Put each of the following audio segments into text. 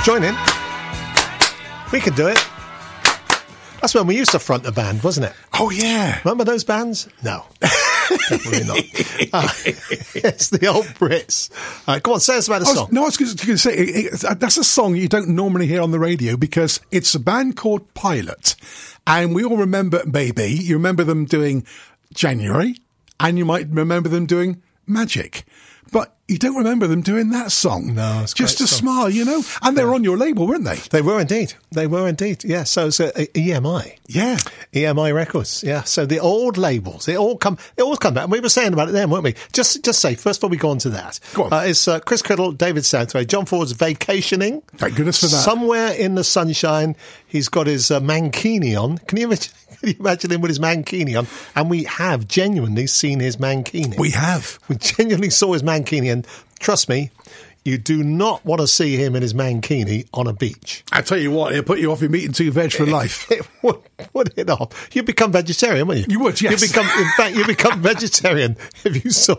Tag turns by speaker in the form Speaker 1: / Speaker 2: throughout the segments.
Speaker 1: Join in. We can do it. That's when we used to front a band, wasn't it?
Speaker 2: Oh, yeah.
Speaker 1: Remember those bands? No. Definitely not. It's the old Brits. Come on, say us about the song.
Speaker 2: I was going to say, that's a song you don't normally hear on the radio because it's a band called Pilot. And we all remember, maybe, you remember them doing January, and you might remember them doing Magic. But you don't remember them doing that song.
Speaker 1: No, it's
Speaker 2: just a
Speaker 1: song.
Speaker 2: smile, you know? And they were on your label, weren't they?
Speaker 1: They were indeed. Yeah, so it's EMI.
Speaker 2: Yeah.
Speaker 1: EMI Records. Yeah. So the old labels, it all come back. And we were saying about it then, weren't we? Just say, first before we go on to that.
Speaker 2: Go on.
Speaker 1: It's Chris Criddle, David Southway, John Ford's vacationing.
Speaker 2: Thank goodness for that.
Speaker 1: Somewhere in the sunshine, he's got his mankini on. Can you imagine him with his mankini on? And we have genuinely seen his mankini.
Speaker 2: We have.
Speaker 1: We genuinely saw his mankini, and trust me, you do not want to see him in his mankini on a beach.
Speaker 2: I tell you what, it'll put you off your meat and two veg for life.
Speaker 1: It would put it off. You'd become vegetarian, wouldn't you?
Speaker 2: You would, yes.
Speaker 1: You become vegetarian if you saw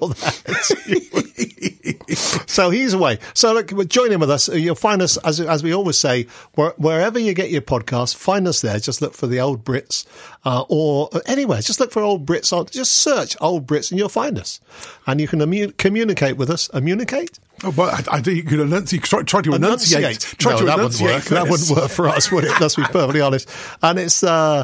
Speaker 1: that. So he's away. So look, join in with us. You'll find us, as we always say, wherever you get your podcast, find us there. Just look for the Old Brits, or anywhere. Just look for Old Brits on. Just search Old Brits, and you'll find us. And you can communicate with us. Communicate.
Speaker 2: Oh, but I think you could try to enunciate.
Speaker 1: That wouldn't work for us, would it? Let's be perfectly honest. And it's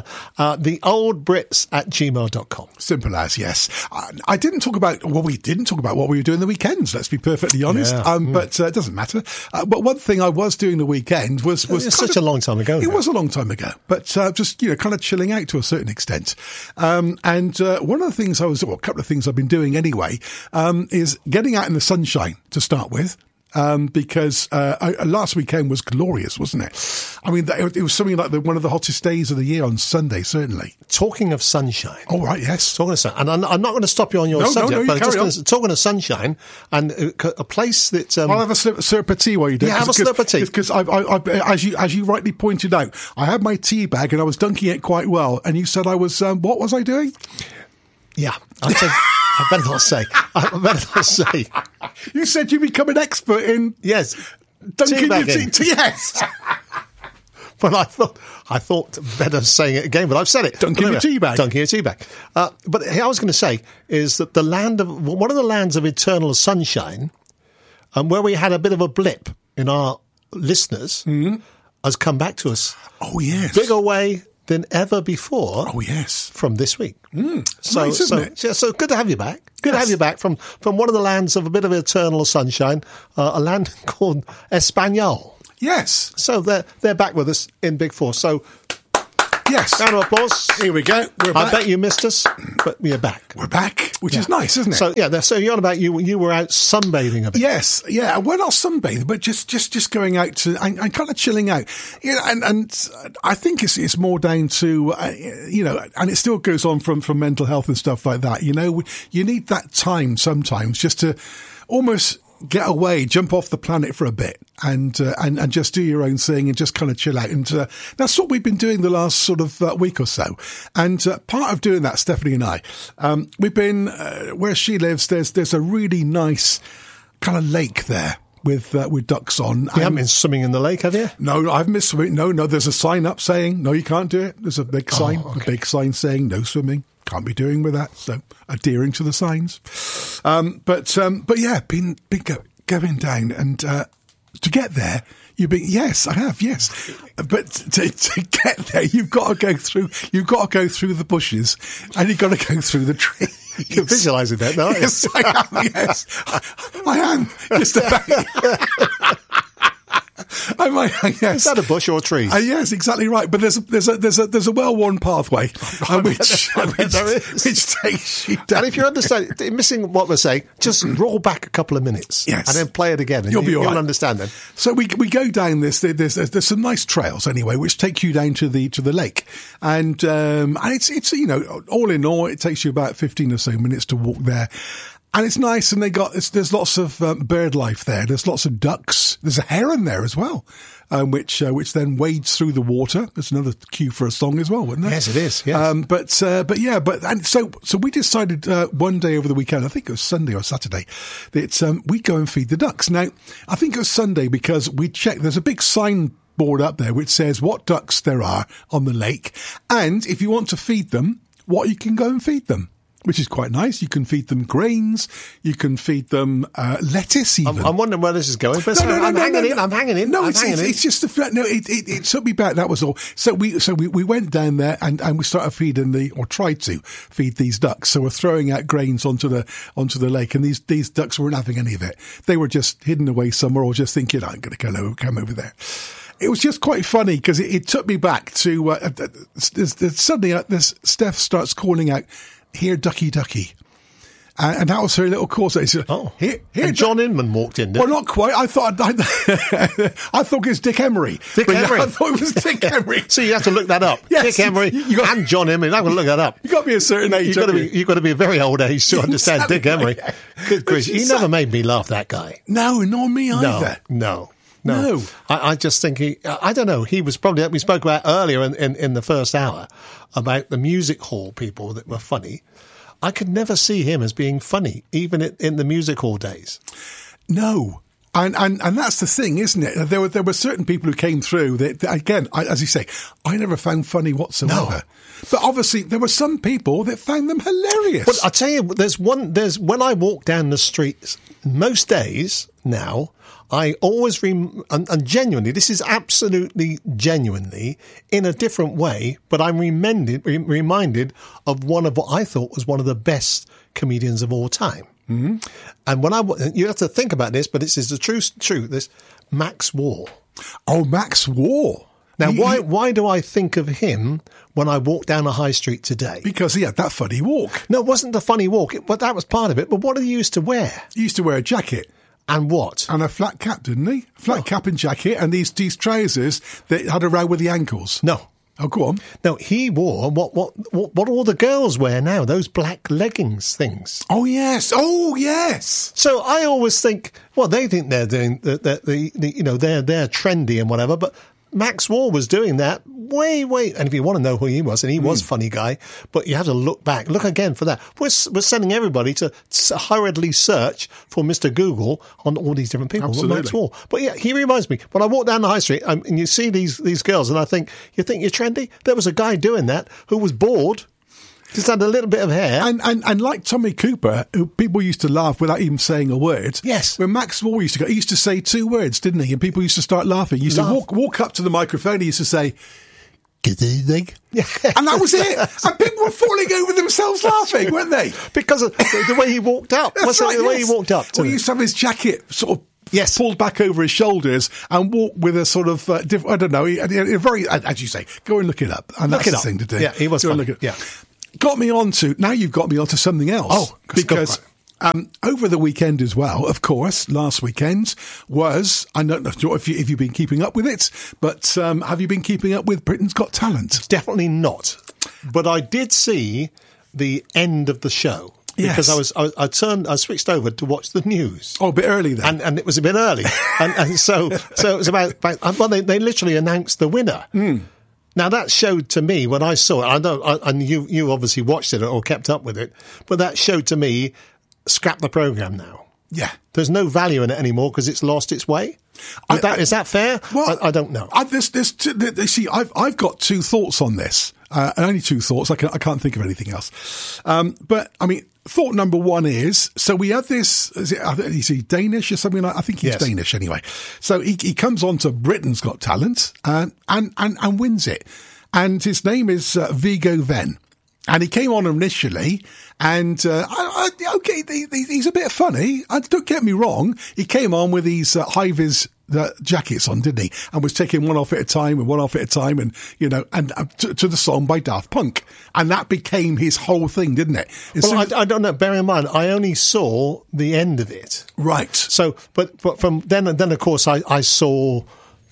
Speaker 1: theoldbrits@gmail.com.
Speaker 2: Simple as, yes. I didn't talk about, we didn't talk about what we were doing the weekends, let's be perfectly honest. But it doesn't matter. But one thing I was doing the weekend was
Speaker 1: it's such a long time ago.
Speaker 2: It was a long time ago, but just, kind of chilling out to a certain extent. And one of the things a couple of things I've been doing anyway, is getting out in the sunshine to start with. Because last weekend was glorious, wasn't it? I mean, it was something like one of the hottest days of the year on Sunday, certainly.
Speaker 1: Talking of sunshine.
Speaker 2: Oh, right, yes.
Speaker 1: Talking of sunshine. And I'm not going to stop you on your subject, but talking of sunshine and a place that...
Speaker 2: I'll have a slurp of tea while you do it.
Speaker 1: Yeah, have a slurp of tea.
Speaker 2: Because as you rightly pointed out, I had my tea bag and I was dunking it quite well. And you said I was, what was I doing?
Speaker 1: Yeah, I better not say.
Speaker 2: You said you become an expert in dunking your tea. Yes.
Speaker 1: But I thought better saying it again. But I've said it.
Speaker 2: Dunking your tea bag.
Speaker 1: Dunking your tea bag. But I was going to say is that one of the lands of eternal sunshine, where we had a bit of a blip in our listeners, has come back to us.
Speaker 2: Oh yes,
Speaker 1: bigger way than ever before.
Speaker 2: Oh yes,
Speaker 1: from this week.
Speaker 2: So
Speaker 1: good to have you back. Good to have you back from one of the lands of a bit of eternal sunshine, a land called Espanol.
Speaker 2: Yes.
Speaker 1: So they're back with us in big force. So
Speaker 2: yes,
Speaker 1: round of applause.
Speaker 2: Here we go. We're back.
Speaker 1: I bet you missed us, but we're back.
Speaker 2: We're back, which is nice, isn't it?
Speaker 1: So you're on about you were out sunbathing a bit.
Speaker 2: Yes, yeah. Well, not sunbathing, but just going out to and kind of chilling out. And I think it's more down to and it still goes on from mental health and stuff like that. You need that time sometimes just to almost get away, jump off the planet for a bit and just do your own thing and just kind of chill out. And that's what we've been doing the last sort of week or so. And part of doing that, Stephanie and I, we've been, where she lives, there's a really nice kind of lake there with ducks on.
Speaker 1: You haven't been swimming in the lake, have you?
Speaker 2: No, I've missed swimming. No, there's a sign up saying, no, you can't do it. There's a big sign, a big sign saying no swimming. Can't be doing with that, so adhering to the signs. But yeah, been going down, and to get there, yes, I have, yes. But to get there, you've got to go through the bushes, and you've got to go through the trees.
Speaker 1: You're visualising that, no?
Speaker 2: Yes, I am. Yes, I am. Just about. Yes.
Speaker 1: Is that a bush or a tree?
Speaker 2: Yes, exactly right. But there's a well-worn pathway which takes you down.
Speaker 1: And if you're missing what we're saying, just roll back a couple of minutes, and then play it again, and you'll understand then.
Speaker 2: So we go down this. There's some nice trails anyway, which take you down to the lake, and it's all in all, it takes you about 15 or so minutes to walk there. And it's nice, and there's lots of bird life there. There's lots of ducks. There's a heron there as well, which then wades through the water. There's another cue for a song as well, wouldn't it?
Speaker 1: Yes, it is. Yes.
Speaker 2: So we decided one day over the weekend, I think it was Sunday or Saturday, that we'd go and feed the ducks. Now, I think it was Sunday because we checked. There's a big signboard up there which says what ducks there are on the lake, and if you want to feed them, what you can go and feed them. Which is quite nice. You can feed them grains. You can feed them lettuce. Even
Speaker 1: I'm wondering where this is going. But I'm hanging in.
Speaker 2: No, it's just the fact. No, it took me back. That was all. So we went down there and we started feeding or tried to feed these ducks. So we're throwing out grains onto the lake, and these ducks weren't having any of it. They were just hidden away somewhere, or just thinking, I'm going to come over there. It was just quite funny because it took me back to suddenly this Steph starts calling out, "Here, ducky, ducky." And that was her little course. Said, here,
Speaker 1: and John Inman walked in,
Speaker 2: well, not quite. I thought it was Dick Emery.
Speaker 1: Emery.
Speaker 2: I thought it was Dick Emery.
Speaker 1: So you have to look that up.
Speaker 2: Yes,
Speaker 1: Dick Emery and John Inman. I'm going to look that up.
Speaker 2: You've got to be a certain age.
Speaker 1: You've got to be a very old age to understand
Speaker 2: exactly.
Speaker 1: Dick Emery. Good grief. He never made me laugh, that guy.
Speaker 2: No, nor me either.
Speaker 1: No. I just think I don't know. He was probably, we spoke about earlier in the first hour about the music hall people that were funny. I could never see him as being funny, even in the music hall days.
Speaker 2: No. And that's the thing, isn't it? There were certain people who came through that, again, as you say, I never found funny whatsoever.
Speaker 1: No.
Speaker 2: But obviously there were some people that found them hilarious.
Speaker 1: But I'll tell you, when I walk down the streets, most days now, I always, and genuinely, this is absolutely genuinely, in a different way, but I'm reminded of one of what I thought was one of the best comedians of all time. Mm-hmm. And you have to think about this, but this is the truth, this Max Waugh.
Speaker 2: Oh, Max Waugh.
Speaker 1: Now, why do I think of him when I walk down a high street today?
Speaker 2: Because he had that funny walk.
Speaker 1: No, it wasn't the funny walk, but that was part of it. But what did he used to wear?
Speaker 2: He used to wear a jacket.
Speaker 1: And what?
Speaker 2: And a flat cap, didn't he? Flat cap and jacket, and these trousers that had around with the ankles.
Speaker 1: No.
Speaker 2: Oh, go on.
Speaker 1: No, he wore what all the girls wear now, those black leggings things.
Speaker 2: Oh, yes. Oh, yes.
Speaker 1: So I always think, well, they think they're doing they're trendy and whatever, but Max Waugh was doing that way. And if you want to know who he was, and he was a funny guy, but you have to look again for that. We're sending everybody to hurriedly search for Mr. Google on all these different people.
Speaker 2: Absolutely.
Speaker 1: Max Waugh. But yeah, he reminds me, when I walk down the high street and you see these girls, and you think you're trendy? There was a guy doing that who was bored. Just had a little bit of hair.
Speaker 2: And like Tommy Cooper, who people used to laugh without even saying a word.
Speaker 1: Yes.
Speaker 2: When Max Waugh used to go, he used to say 2 words, didn't he? And people used to start laughing. He used to walk up to the microphone. He used to say, "Good evening." Yeah. And that was it. And people were falling over themselves laughing, weren't they?
Speaker 1: Because of the way he walked up.
Speaker 2: That's right,
Speaker 1: the way he walked up.
Speaker 2: Well, he used to have his jacket sort of pulled back over his shoulders and walk with a sort of, I don't know, a very, as you say, go and look it up. And that's the thing to do.
Speaker 1: Yeah, he was funny.
Speaker 2: Yeah. Now you've got me onto something else.
Speaker 1: Oh,
Speaker 2: because over the weekend as well, of course, last weekend was, I don't know if you've been keeping up with it, but have you been keeping up with Britain's Got Talent?
Speaker 1: Definitely not. But I did see the end of the show. Because I switched over to watch the news.
Speaker 2: Oh, a bit early then.
Speaker 1: And it was a bit early. and so it was about they literally announced the winner. Mm. Now, that showed to me, when I saw it, and you obviously watched it or kept up with it, but that showed to me, scrap the programme now.
Speaker 2: Yeah.
Speaker 1: There's no value in it anymore because it's lost its way. Is that fair?
Speaker 2: Well,
Speaker 1: I don't know.
Speaker 2: I've got 2 thoughts on this. Only 2 thoughts. I can't think of anything else. But, I mean, thought number 1 is, so we have this, is he Danish or something like that? I think he's Danish anyway. So he comes on to Britain's Got Talent and wins it. And his name is Viggo Venn. And he came on initially, and he's a bit funny. Don't get me wrong. He came on with these high-vis jackets on, didn't he? And was taking one off at a time, and to the song by Daft Punk, and that became his whole thing, didn't it?
Speaker 1: I don't know. Bear in mind, I only saw the end of it.
Speaker 2: Right.
Speaker 1: So, but from then of course, I saw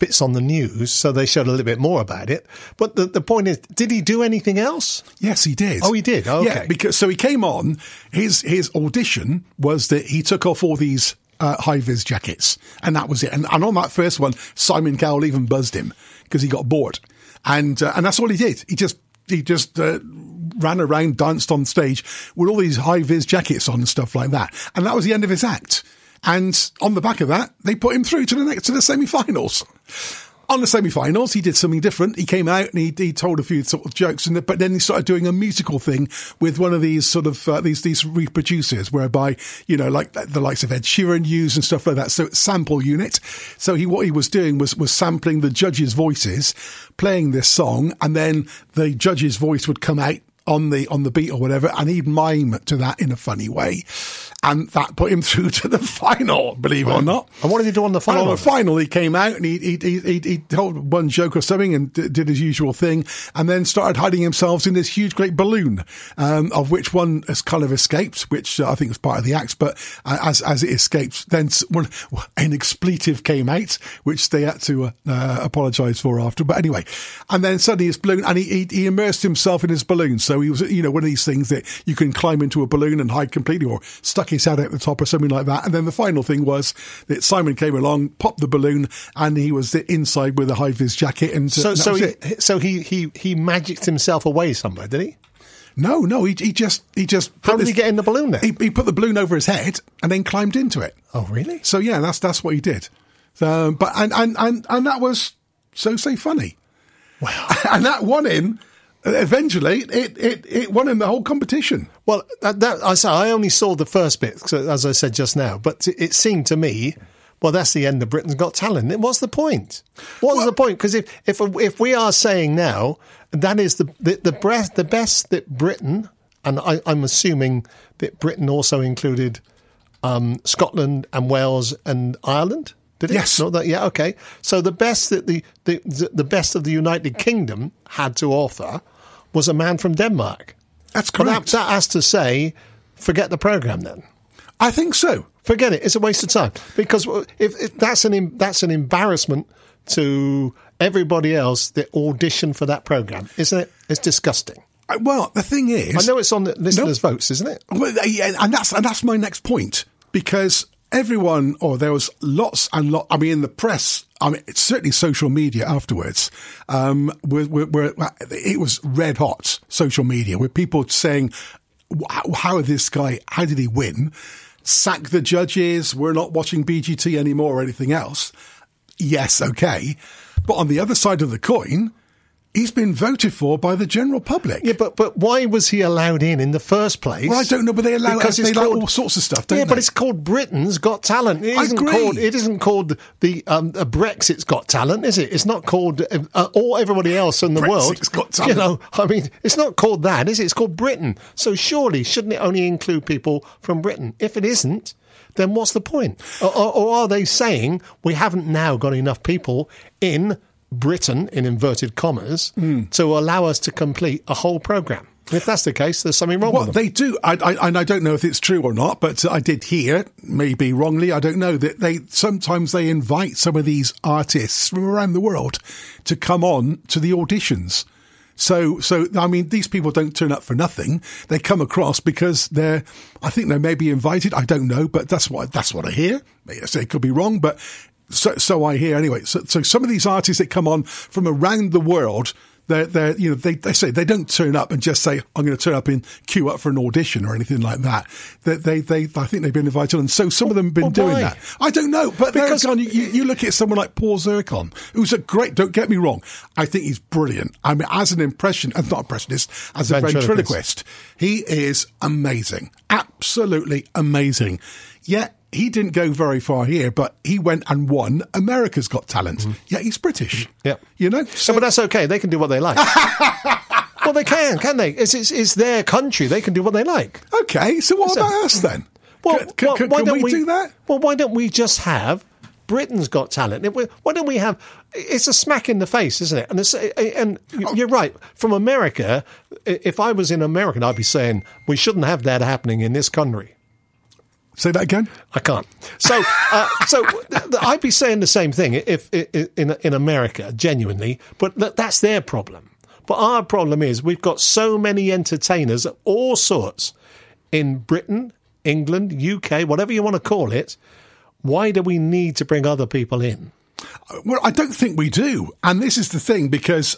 Speaker 1: bits on the news, so they showed a little bit more about it. But the point is, did he do anything else?
Speaker 2: Yes, he did.
Speaker 1: Oh, he did? Oh, okay.
Speaker 2: Yeah, because so he came on, his audition was that he took off all these high-vis jackets, and that was it. And on that first one, Simon Cowell even buzzed him because he got bored. And that's all he did. He just ran around, danced on stage with all these high-vis jackets on and stuff like that. And that was the end of his act. And on the back of that, they put him through to the semi-finals. On the semi-finals, he did something different. He came out and he told a few sort of jokes, but then he started doing a musical thing with one of these sort of these reproducers, whereby, you know, like the likes of Ed Sheeran use and stuff like that. So it's sample unit. So what he was doing was sampling the judges' voices, playing this song, and then the judge's voice would come out on the beat or whatever, and he'd mime to that in a funny way. And that put him through to the final, believe it or not.
Speaker 1: And what did he do on the final?
Speaker 2: And on the final, he came out and he told one joke or something and did his usual thing, and then started hiding himself in this huge, great balloon, of which one has kind of escaped, which I think was part of the act. But as it escaped, then an expletive came out, which they had to apologise for after. But anyway, and then suddenly his balloon, and he immersed himself in his balloon. So he was, you know, one of these things that you can climb into a balloon and hide completely, or stuck his head out the top or something like that. And then the final thing was that Simon came along, popped the balloon, and he was inside with a high-vis jacket. And
Speaker 1: so he magicked himself away somewhere, did he?
Speaker 2: No, he just.
Speaker 1: How did he get in the balloon then?
Speaker 2: He put the balloon over his head and then climbed into it.
Speaker 1: Oh, really?
Speaker 2: So yeah, that's what he did. But that was so funny.
Speaker 1: Wow.
Speaker 2: And that won him. Eventually, it won him the whole competition.
Speaker 1: Well, I only saw the first bit, as I said just now, but it seemed to me, well, that's the end of Britain's Got Talent. What's the point? What's the point? Because if we are saying now that is the best that Britain, and I'm assuming that Britain also included Scotland and Wales and Ireland. Did it?
Speaker 2: Yes.
Speaker 1: Yeah. Okay. So the best that the best of the United Kingdom had to offer was a man from Denmark.
Speaker 2: That's correct.
Speaker 1: That has to say, forget the programme then.
Speaker 2: I think so.
Speaker 1: Forget it. It's a waste of time, because if that's an embarrassment to everybody else that auditioned for that programme, isn't it? It's disgusting.
Speaker 2: Well, the thing is,
Speaker 1: I know it's on the listeners' votes, isn't it?
Speaker 2: Well, yeah, and that's my next point, because everyone, there was lots and lots. I mean, in the press, it's certainly social media afterwards, it was red hot social media with people saying, how did he win? Sack the judges. We're not watching BGT anymore or anything else. Yes. Okay. But on the other side of the coin, he's been voted for by the general public.
Speaker 1: Yeah, but why was he allowed in the first place?
Speaker 2: Well, I don't know, but they allow all sorts of stuff, don't they?
Speaker 1: Yeah, but it's called Britain's Got Talent. It isn't called the Brexit's Got Talent, is it? It's not called everybody else in the world.
Speaker 2: Brexit's Got Talent.
Speaker 1: You know, I mean, it's not called that, is it? It's called Britain. So surely, shouldn't it only include people from Britain? If it isn't, then what's the point? Or are they saying we haven't now got enough people in Britain, in inverted commas, to allow us to complete a whole programme? If that's the case, there's something wrong with them.
Speaker 2: They do. I don't know if it's true or not, but I did hear, maybe wrongly, I don't know, that they sometimes invite some of these artists from around the world to come on to the auditions. So I mean, these people don't turn up for nothing. They come across because I think they may be invited. I don't know, but that's what I hear. It could be wrong, but so I hear anyway. So some of these artists that come on from around the world, they say they don't turn up and just say, I'm going to turn up and queue up for an audition or anything like that. They I think they've been invited on. So some of them have been doing that. I don't know, but because you look at someone like Paul Zircon, who's don't get me wrong, I think he's brilliant. I mean, as a ventriloquist, he is amazing, absolutely amazing. Yet he didn't go very far here, but he went and won America's Got Talent. Mm-hmm. Yeah, he's British.
Speaker 1: Yeah,
Speaker 2: you know.
Speaker 1: So, but that's okay. They can do what they like. Well, they can't they? It's their country. They can do what they like.
Speaker 2: Okay, so what about us then? Well, can we do that?
Speaker 1: Well, why don't we just have Britain's Got Talent? Why don't we have? It's a smack in the face, isn't it? And you're right. From America, if I was in America, I'd be saying we shouldn't have that happening in this country.
Speaker 2: Say that again.
Speaker 1: I can't. So I'd be saying the same thing if in America, genuinely. But that's their problem. But our problem is we've got so many entertainers of all sorts in Britain, England, UK, whatever you want to call it. Why do we need to bring other people in?
Speaker 2: Well, I don't think we do. And this is the thing, because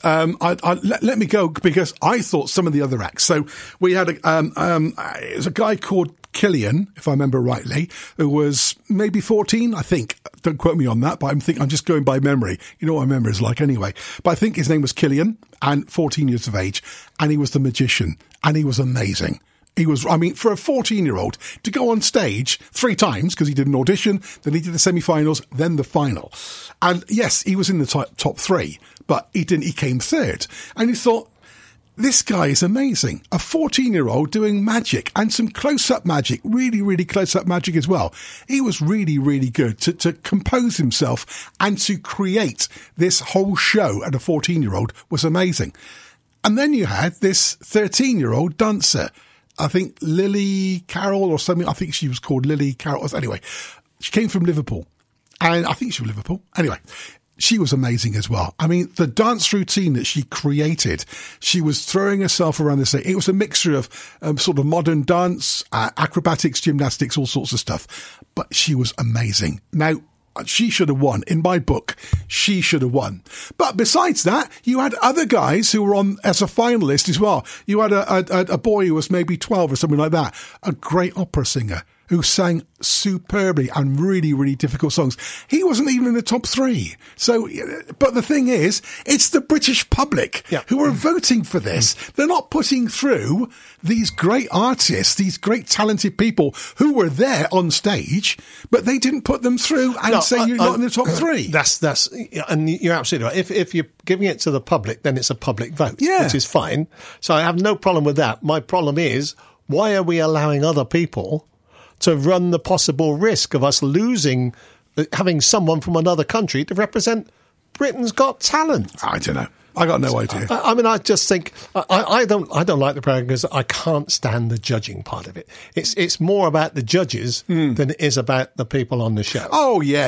Speaker 2: let me go, because I thought some of the other acts. So we had it was a guy called Killian, if I remember rightly, who was maybe 14, I think. Don't quote me on that, but I'm just going by memory. You know what my memory is like anyway. But I think his name was Killian, and 14 years of age, and he was the magician, and he was amazing. He was, I mean, for a 14-year-old to go on stage 3 times, because he did an audition, then he did the semi-finals, then the final. And yes, he was in the top 3, but he came 3rd. And you thought, this guy is amazing. A 14-year-old doing magic, and some close-up magic, really, really close-up magic as well. He was really, really good to compose himself and to create this whole show at a 14-year-old was amazing. And then you had this 13-year-old dancer, I think Lily Carroll or something. I think she was called Lily Carroll. Anyway, she came from Liverpool, and I think she was Liverpool. Anyway, she was amazing as well. I mean, the dance routine that she created, she was throwing herself around the stage. It was a mixture of sort of modern dance, acrobatics, gymnastics, all sorts of stuff. But she was amazing. Now, she should have won. In my book, she should have won. But besides that, you had other guys who were on as a finalist as well. You had a boy who was maybe 12 or something like that, a great opera singer who sang superbly and really, really difficult songs. He wasn't even in the top 3. So, but the thing is, it's the British public who are voting for this. They're not putting through these great artists, these great talented people who were there on stage, but they didn't put them through and say you're not in the top 3.
Speaker 1: That's, and you're absolutely right. If you're giving it to the public, then it's a public vote, which is fine. So I have no problem with that. My problem is, why are we allowing other people to run the possible risk of us losing, having someone from another country to represent Britain's Got Talent?
Speaker 2: I don't know. I got no idea.
Speaker 1: I mean, I just think I don't like the program because I can't stand the judging part of it. It's more about the judges than it is about the people on the show.
Speaker 2: Oh yeah.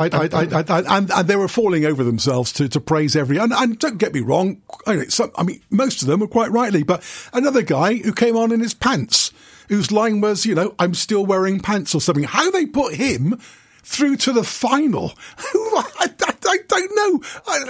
Speaker 2: And they were falling over themselves to praise and don't get me wrong. I mean, most of them were quite rightly, but another guy who came on in his pants, whose line was, I'm still wearing pants or something. How they put him through to the final, I don't know.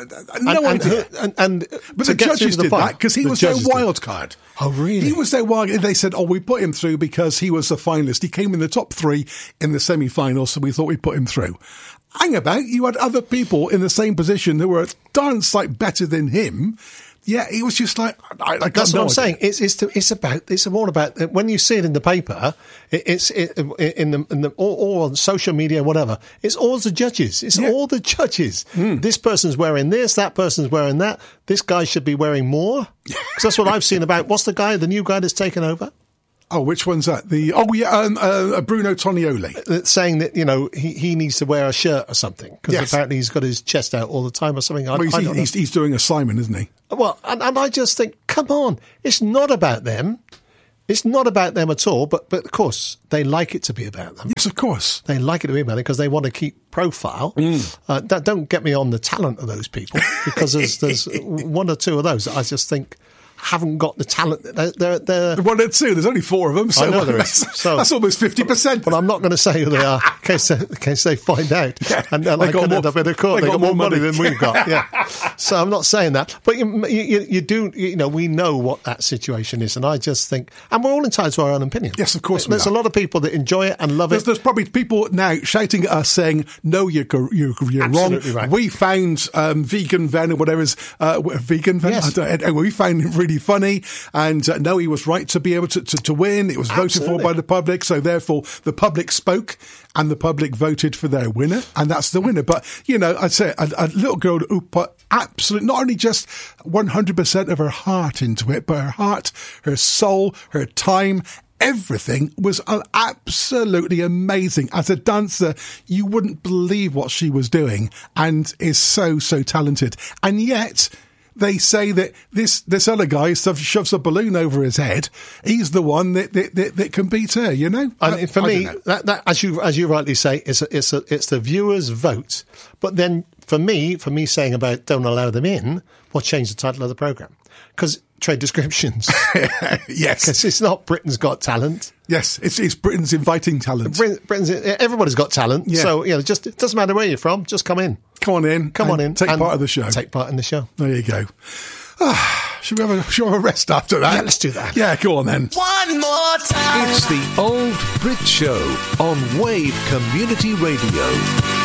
Speaker 2: No idea. But the judges did that because he was their wild card.
Speaker 1: Oh, really?
Speaker 2: He was their wild card. They said, we put him through because he was a finalist. He came in the top 3 in the semi-finals, so we thought we'd put him through. Hang about, you had other people in the same position who were a darn sight better than him. Yeah, it was just like
Speaker 1: that's what I'm saying. It's all about when you see it in the paper. It's in the or on social media, whatever. It's all the judges. It's all the judges. This person's wearing this. That person's wearing that. This guy should be wearing more. Because that's what I've seen about. What's the new guy that's taken over?
Speaker 2: Oh, which one's that? Bruno Tonioli.
Speaker 1: Saying that, he needs to wear a shirt or something because apparently he's got his chest out all the time or something.
Speaker 2: He's doing a Simon, isn't he?
Speaker 1: Well, and I just think, come on, it's not about them. It's not about them at all, but of course, they like it to be about them.
Speaker 2: Yes, of course.
Speaker 1: They like it to be about it because they want to keep profile. Don't get me on the talent of those people because there's one or two of those that I just think haven't got the talent. They're
Speaker 2: 1 or 2. There's only 4 of them. So
Speaker 1: I know there is. So
Speaker 2: that's almost 50%.
Speaker 1: But I'm not going to say who they are in case they find out. Yeah. And I could end up in a court. They got more money than we've got. Yeah. So I'm not saying that. But you do. We know what that situation is, and I just think, and we're all entitled to our own opinion.
Speaker 2: Yes, of course.
Speaker 1: There's a lot of people that enjoy it and love it.
Speaker 2: There's probably people now shouting at us saying, "No, you're wrong.
Speaker 1: Right.
Speaker 2: We found vegan Ven or whatever is vegan Ven.
Speaker 1: Yes.
Speaker 2: We found him really funny, and no, he was right to be able to win. It was voted for by the public, so therefore the public spoke and the public voted for their winner, and that's the winner. But I'd say a little girl who put absolutely not only just 100% of her heart into it, but her heart, her soul, her time. Everything was absolutely amazing. As a dancer, you wouldn't believe what she was doing, and is so talented. And yet, they say that this other guy shoves a balloon over his head. He's the one that can beat her, you know?
Speaker 1: And for me, that as you rightly say, it's the viewers' vote. But then for me saying about don't allow them in, we'll change the title of the programme. Because trade descriptions.
Speaker 2: Yes.
Speaker 1: Because it's not Britain's Got Talent.
Speaker 2: Yes, it's Britain's inviting talent.
Speaker 1: Everybody's got talent. Yeah. So, it doesn't matter where you're from, just come in.
Speaker 2: Come on in. Take part of the show.
Speaker 1: Take part in the show.
Speaker 2: There you go. Should we have a rest after that?
Speaker 1: Yeah, let's do that.
Speaker 2: Yeah, go on then.
Speaker 3: One more time.
Speaker 4: It's the Old Brit Show on Wave Community Radio.